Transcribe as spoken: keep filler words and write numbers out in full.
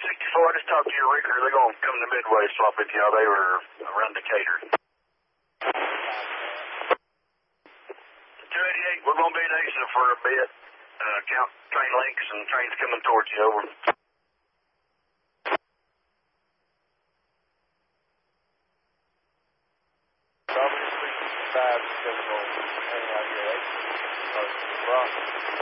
sixty-four, I just talked to your rigger. They're going to come to Midway swap with y'all. They were around Decatur. two eighty-eight, we're going to be in Asa for a bit. Uh, count train links and trains coming towards you. Over. Robert, three sixty-five, seven, hanging out here at Asa. Rock.